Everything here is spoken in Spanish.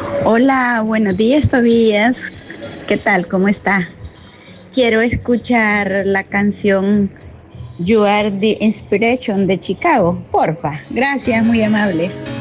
Hola, buenos días, Tobías. ¿Qué tal? ¿Cómo está? Quiero escuchar la canción You Are the Inspiration de Chicago. Porfa. Gracias, muy amable.